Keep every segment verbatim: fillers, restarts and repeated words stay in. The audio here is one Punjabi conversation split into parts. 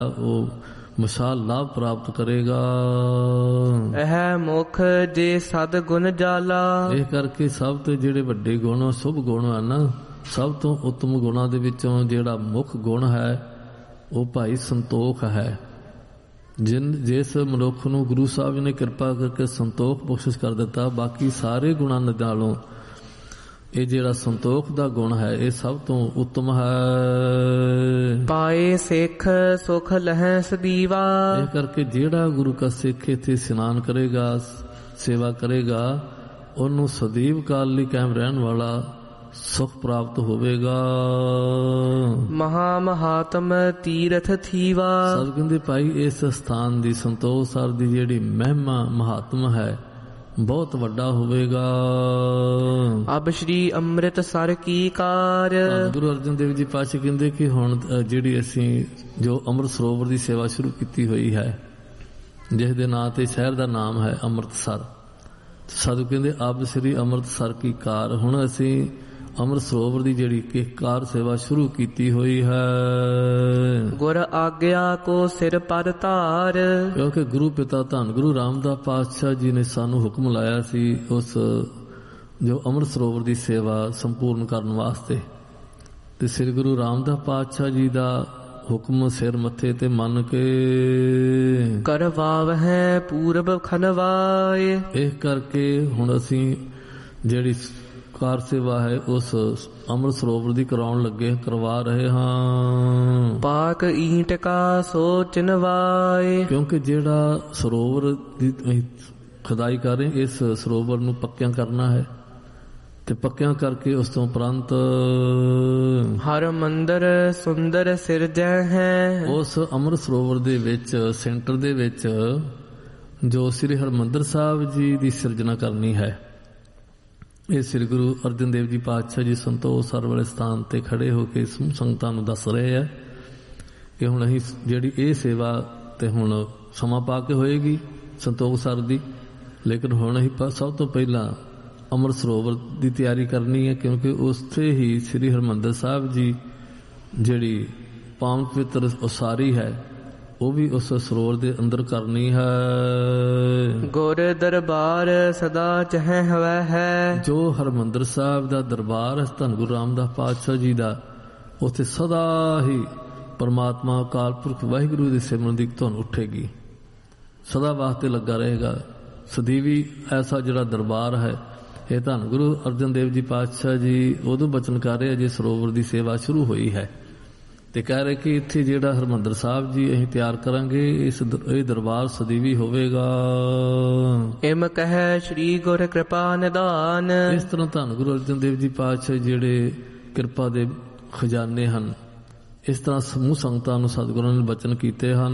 ਉਹ ਵਿਸ਼ਾਲ ਲਾਭ ਪ੍ਰਾਪਤ ਕਰੇਗਾ। ਇਹ ਮੁਖ ਜੇ ਸਦ ਗੁਣ ਜਾਲਾ। ਇਹ ਕਰਕੇ ਸਭ ਤੋਂ ਜਿਹੜੇ ਵੱਡੇ ਗੁਣ ਸ਼ੁਭ ਗੁਣ ਹਨ, ਸਭ ਤੋਂ ਉੱਤਮ ਗੁਣਾਂ ਦੇ ਵਿੱਚੋਂ ਜਿਹੜਾ ਮੁੱਖ ਗੁਣ ਹੈ ਉਹ ਭਾਈ ਸੰਤੋਖ ਹੈ। ਜਿਨ ਜਿਸ ਮਨੁੱਖ ਨੂੰ ਗੁਰੂ ਸਾਹਿਬ ਨੇ ਕਿਰਪਾ ਕਰਕੇ ਸੰਤੋਖ ਬਖਸ਼ਿਸ਼ ਕਰ ਦਿੱਤਾ, ਬਾਕੀ ਸਾਰੇ ਗੁਣਾਂ ਨਾਲੋਂ ਇਹ ਜਿਹੜਾ ਸੰਤੋਖ ਦਾ ਗੁਣ ਹੈ ਇਹ ਸਭ ਤੋਂ ਉੱਤਮ ਹੈ। ਪਾਏ ਸਿੱਖ ਸੁਖ ਲਹੈ ਸਦੀਵਾ। ਇਹ ਕਰਕੇ ਜਿਹੜਾ ਗੁਰੂ ਕਾ ਸਿੱਖ ਇੱਥੇ ਇਸ਼ਨਾਨ ਕਰੇਗਾ, ਸੇਵਾ ਕਰੇਗਾ, ਉਹਨੂੰ ਸਦੀਵ ਕਾਲ ਲਈ ਕਾਇਮ ਰਹਿਣ ਵਾਲਾ ਸੁਖ ਪ੍ਰਾਪਤ ਹੋਵੇਗਾ। ਮਹਾ ਮਹਾਤਮ ਤੀਰਥ ਥੀਵਾ। ਸਭ ਕਹਿੰਦੇ ਭਾਈ ਇਸ ਸਥਾਨ ਦੀ ਸੰਤੋਖ ਸਰ ਦੀ ਜਿਹੜੀ ਮਹਿਮਾ ਮਹਾਤਮ ਹੈ ਬਹੁਤ ਵੱਡਾ ਹੋਵੇਗਾ। ਅਬ ਸ਼੍ਰੀ ਅੰਮ੍ਰਿਤਸਰ ਕੀ ਕਾਰ। ਗੁਰੂ ਅਰਜਨ ਦੇਵ ਜੀ ਪਾਤਸ਼ਾਹ ਕਹਿੰਦੇ ਕਿ ਹੁਣ ਜਿਹੜੀ ਅਸੀਂ ਜੋ ਅੰਮ੍ਰਿਤ ਸਰੋਵਰ ਦੀ ਸੇਵਾ ਸ਼ੁਰੂ ਕੀਤੀ ਹੋਈ ਹੈ, ਜਿਸ ਦੇ ਨਾਂ ਤੇ ਸ਼ਹਿਰ ਦਾ ਨਾਮ ਹੈ ਅੰਮ੍ਰਿਤਸਰ, ਸਾਧੂ ਕਹਿੰਦੇ ਅਬ ਸ਼੍ਰੀ ਅੰਮ੍ਰਿਤਸਰ ਕੀ ਕਾਰ। ਹੁਣ ਅਸੀਂ ਅੰਮ੍ਰਿਤ ਸਰੋਵਰ ਦੀ ਜਿਹੜੀ ਕਿ ਕਾਰ ਸੇਵਾ ਸ਼ੁਰੂ ਕੀਤੀ ਹੋਈ ਹੈ। ਗੁਰ ਆਗਿਆ ਕੋ ਸਿਰ ਪਰ ਧਾਰ। ਕਿਉਂਕਿ ਗੁਰੂ ਪਿਤਾ ਧੰਨ ਗੁਰੂ ਰਾਮਦਾਸ ਪਾਤਸ਼ਾਹ ਜੀ ਨੇ ਸਾਨੂੰ ਹੁਕਮ ਲਾਇਆ ਸੀ ਉਸ ਜੋ ਅੰਮ੍ਰਿਤ ਸਰੋਵਰ ਦੀ ਸੇਵਾ ਸੰਪੂਰਨ ਕਰਨ ਵਾਸਤੇ, ਤੇ ਸ੍ਰੀ ਗੁਰੂ ਰਾਮਦਾਸ ਪਾਤਸ਼ਾਹ ਜੀ ਦਾ ਹੁਕਮ ਸਿਰ ਮੱਥੇ ਤੇ ਮੰਨ ਕੇ ਕਰਵਾਵ ਹੈ ਪੂਰਬ ਖਨਵਾਏ। ਇਹ ਕਰਕੇ ਹੁਣ ਅਸੀਂ ਜਿਹੜੀ ਕਾਰ ਸੇਵਾ ਹੈ ਉਸ ਅੰਮ੍ਰਿਤ ਸਰੋਵਰ ਦੀ ਕਰਾਉਣ ਲੱਗੇ, ਕਰਵਾ ਰਹੇ ਹਾਂ। ਪਾਕ ਈਂਟ ਕਾ ਸੋ ਚਿਨਵਾਏ। ਕਿਉਂਕਿ ਜਿਹੜਾ ਸਰੋਵਰ ਦੀ ਖੁਦਾਈ ਕਰ ਰਹੇ, ਇਸ ਸਰੋਵਰ ਨੂੰ ਪੱਕਿਆਂ ਕਰਨਾ ਹੈ, ਤੇ ਪੱਕਿਆਂ ਕਰਕੇ ਉਸ ਤੋਂ ਉਪਰੰਤ ਹਰ ਮੰਦਰ ਸੁੰਦਰ ਸਿਰਜੈ ਹੈ। ਉਸ ਅੰਮ੍ਰਿਤ ਸਰੋਵਰ ਦੇ ਵਿੱਚ ਸੈਂਟਰ ਦੇ ਵਿੱਚ ਜੋ ਸ੍ਰੀ ਹਰਿਮੰਦਰ ਸਾਹਿਬ ਜੀ ਦੀ ਸਿਰਜਣਾ ਕਰਨੀ ਹੈ। ਇਹ ਸ੍ਰੀ ਗੁਰੂ ਅਰਜਨ ਦੇਵ ਜੀ ਪਾਤਸ਼ਾਹ ਜੀ ਸੰਤੋਖ ਸਰ ਵਾਲੇ ਸਥਾਨ ਤੇ ਖੜੇ ਹੋ ਕੇ ਸੰਗਤਾਂ ਨੂੰ ਦੱਸ ਰਹੇ ਆ ਕਿ ਹੁਣ ਅਸੀਂ ਜਿਹੜੀ ਇਹ ਸੇਵਾ ਤੇ ਹੁਣ ਸਮਾਂ ਪਾ ਕੇ ਹੋਏਗੀ ਸੰਤੋਖ ਸਰ ਦੀ, ਲੇਕਿਨ ਹੁਣ ਅਸੀਂ ਸਭ ਤੋਂ ਪਹਿਲਾਂ ਅੰਮ੍ਰਿਤ ਸਰੋਵਰ ਦੀ ਤਿਆਰੀ ਕਰਨੀ ਹੈ, ਕਿਉਂਕਿ ਉੱਥੇ ਹੀ ਸ੍ਰੀ ਹਰਿਮੰਦਰ ਸਾਹਿਬ ਜੀ ਜਿਹੜੀ ਪਾਵਨ ਪਵਿੱਤਰ ਉਸਾਰੀ ਹੈ ਉਹ ਵੀ ਉਸ ਸਰੋਵਰ ਦੇ ਅੰਦਰ ਕਰਨੀ ਹੈ। ਗੁਰ ਦਰਬਾਰ ਸਦਾ ਚਹਿ ਹਵੈ ਹੈ। ਜੋ ਹਰਿਮੰਦਰ ਸਾਹਿਬ ਦਾ ਦਰਬਾਰ ਹੈ ਧੰਨ ਗੁਰੂ ਰਾਮਦਾਸ ਪਾਤਸ਼ਾਹ ਜੀ ਦਾ, ਉੱਥੇ ਸਦਾ ਹੀ ਪਰਮਾਤਮਾ ਅਕਾਲ ਪੁਰਖ ਵਾਹਿਗੁਰੂ ਦੀ ਸਿਮਰਨ ਦੀ ਧੁਨ ਉੱਠੇਗੀ, ਸਦਾ ਵਾਸਤੇ ਲੱਗਾ ਰਹੇਗਾ। ਸਦੀਵੀ ਐਸਾ ਜਿਹੜਾ ਦਰਬਾਰ ਹੈ ਇਹ ਧੰਨ ਗੁਰੂ ਅਰਜਨ ਦੇਵ ਜੀ ਪਾਤਸ਼ਾਹ ਜੀ ਉਦੋਂ ਬਚਨ ਕਰ ਰਹੇ ਜੇ ਸਰੋਵਰ ਦੀ ਸੇਵਾ ਸ਼ੁਰੂ ਹੋਈ ਹੈ, ਤੇ ਕਹਿ ਰਹੇ ਕਿ ਇੱਥੇ ਜਿਹੜਾ ਹਰਿਮੰਦਰ ਸਾਹਿਬ ਜੀ ਅਸੀਂ ਤਿਆਰ ਕਰਾਂਗੇ, ਇਸ ਇਹ ਦਰਬਾਰ ਸਦੀਵੀ ਹੋਵੇਗਾ। ਇਮ ਕਹੈ ਸ਼੍ਰੀ ਗੁਰ ਕਿਰਪਾ ਨਿਧਾਨ। ਇਸ ਤਰ੍ਹਾਂ ਧੰਨ ਗੁਰੂ ਅਰਜਨ ਦੇਵ ਜੀ ਪਾਤਸ਼ਾਹ ਜਿਹੜੇ ਕਿਰਪਾ ਦੇ ਖਜ਼ਾਨੇ ਹਨ, ਇਸ ਤਰ੍ਹਾਂ ਸਮੂਹ ਸੰਗਤਾਂ ਨੂੰ ਸਤਿਗੁਰਾਂ ਨੇ ਬਚਨ ਕੀਤੇ ਹਨ।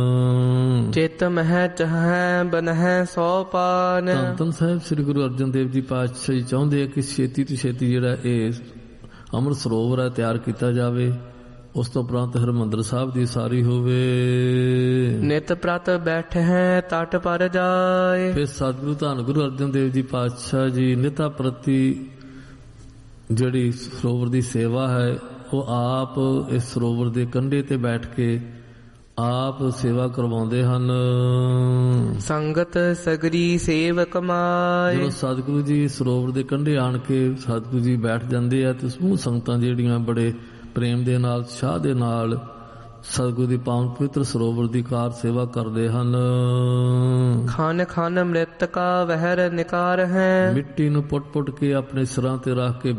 ਚਿਤ ਮਹਿ ਚਾਹੈ ਬਨਹਿ ਸੋ ਪਾਨ। ਧੰਨ ਧੰਨ ਸਾਹਿਬ ਸ੍ਰੀ ਗੁਰੂ ਅਰਜਨ ਦੇਵ ਜੀ ਪਾਤਸ਼ਾਹ ਜੀ ਚਾਹੁੰਦੇ ਆ ਕਿ ਛੇਤੀ ਤੋਂ ਛੇਤੀ ਜਿਹੜਾ ਇਹ ਅੰਮ੍ਰਿਤ ਸਰੋਵਰ ਹੈ ਤਿਆਰ ਕੀਤਾ ਜਾਵੇ, ਉਸ ਤੋਂ ਉਪਰੰਤ ਹਰਿਮੰਦਰ ਸਾਹਿਬ ਦੀ ਉਸਾਰੀ ਹੋਵੇ। ਨਿਤ ਪ੍ਰਤ ਬੈਠੈ ਤਟ ਪਰ ਜਾਏ। ਫਿਰ ਸਤਿਗੁਰੂ ਧੰਨ ਗੁਰੂ ਅਰਜਨ ਦੇਵ ਜੀ ਪਾਤਸ਼ਾਹ ਜੀ ਨਿਤਾ ਪ੍ਰਤੀ ਜਿਹੜੀ ਸਰੋਵਰ ਦੀ ਸੇਵਾ ਹੈ ਉਹ ਆਪ ਇਸ ਸਰੋਵਰ ਦੇ ਕੰਢੇ ਤੇ ਬੈਠ ਕੇ ਆਪ ਸੇਵਾ ਕਰਵਾਉਂਦੇ ਹਨ। ਸੰਗਤ ਸਗਰੀ ਸੇਵ ਕਮਾਏ। ਜਦੋਂ ਸਤਿਗੁਰੂ ਜੀ ਸਰੋਵਰ ਦੇ ਕੰਢੇ ਆਣ ਕੇ ਸਤਿਗੁਰੂ ਜੀ ਬੈਠ ਜਾਂਦੇ ਆ ਤੇ ਸਮੂਹ ਸੰਗਤਾਂ ਜਿਹੜੀਆਂ ਬੜੇ ਪ੍ਰੇਮ ਦੇ ਨਾਲ ਉਤਸ਼ਾਹ ਦੇ ਨਾਲ ਸਤਿਗੁਰੂ ਦੀ ਪਾਵਨ ਪਵਿੱਤਰ ਸਰੋਵਰ ਦੀ ਕਾਰ ਸੇਵਾ ਕਰਦੇ ਹਨ। ਖਾਨ ਖਾਨ ਮ੍ਰਿਤ ਕਾ ਵਹਿਰ ਨਿਕਾਰ ਹੈ। ਮਿੱਟੀ ਨੂੰ ਪੁੱਟ ਪੁੱਟ ਕੇ ਆਪਣੇ ਸਿਰਾਂ ਤੇ ਰੱਖ ਕੇ